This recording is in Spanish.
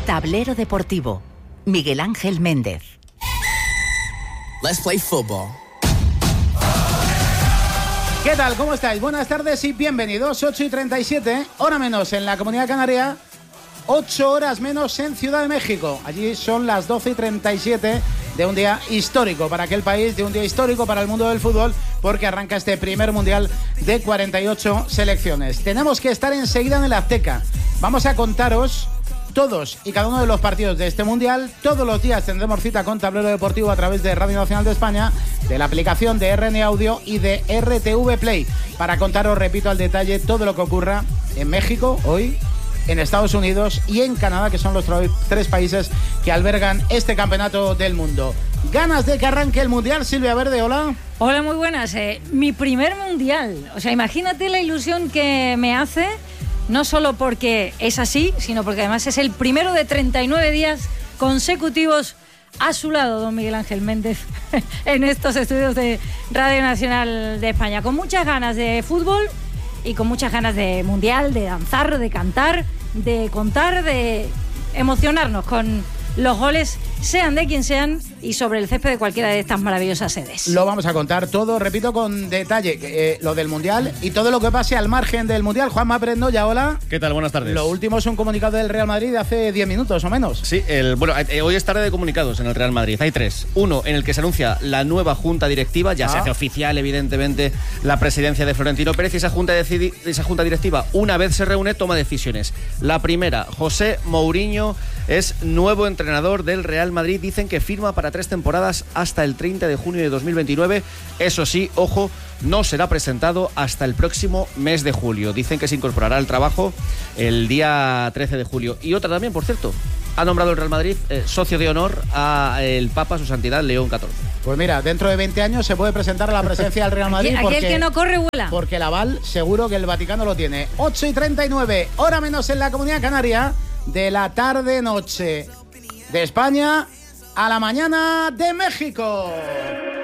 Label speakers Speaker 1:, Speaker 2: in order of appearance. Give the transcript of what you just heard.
Speaker 1: Tablero Deportivo. Miguel Ángel Méndez.
Speaker 2: Let's play football.
Speaker 3: ¿Qué tal? ¿Cómo estáis? Buenas tardes y bienvenidos. 8:37, hora menos en la Comunidad Canaria, 8 horas menos en Ciudad de México. Allí son las 12:37 de un día histórico para aquel país, de un día histórico para el mundo del fútbol, porque arranca este primer mundial de 48 selecciones. Tenemos que estar enseguida en el Azteca. Vamos a contaros todos y cada uno de los partidos de este mundial. Todos los días tendremos cita con Tablero Deportivo a través de Radio Nacional de España, de la aplicación de RN Audio y de RTV Play, para contaros, repito, al detalle todo lo que ocurra en México hoy, en Estados Unidos y en Canadá, que son los tres países que albergan este campeonato del mundo. ¿Ganas de que arranque el mundial, Silvia Verde? Hola.
Speaker 4: Hola, muy buenas. Mi primer mundial. O sea, imagínate la ilusión que me hace. No solo porque es así, sino porque además es el primero de 39 días consecutivos a su lado, don Miguel Ángel Méndez, en estos estudios de Radio Nacional de España. Con muchas ganas de fútbol y con muchas ganas de mundial, de danzar, de cantar, de contar, de emocionarnos con los goles, sean de quien sean, y sobre el césped de cualquiera de estas maravillosas sedes.
Speaker 3: Lo vamos a contar todo, repito, con detalle, lo del mundial y todo lo que pase al margen del mundial. Juanma Prendoya, hola.
Speaker 5: ¿Qué tal? Buenas tardes.
Speaker 3: Lo último es un comunicado del Real Madrid de hace 10 minutos o menos.
Speaker 5: Sí, hoy es tarde de comunicados en el Real Madrid. Hay 3. Uno en el que se anuncia la nueva junta directiva. Ya se hace oficial, evidentemente, la presidencia de Florentino Pérez, y esa junta directiva, una vez se reúne, toma decisiones. La primera: José Mourinho es nuevo entrenador del Real Madrid. Dicen que firma para 3 temporadas hasta el 30 de junio de 2029. Eso sí, ojo, no será presentado hasta el próximo mes de julio. Dicen que se incorporará al trabajo el día 13 de julio. Y otra también, por cierto, ha nombrado el Real Madrid socio de honor a el Papa, su santidad León XIV.
Speaker 3: Pues mira, dentro de 20 años se puede presentar a la presidencia del Real Madrid.
Speaker 4: Aquel que no corre, vuela.
Speaker 3: Porque el aval seguro que el Vaticano lo tiene. 8:39, hora menos en la Comunidad Canaria, de la tarde-noche de España a la mañana de México.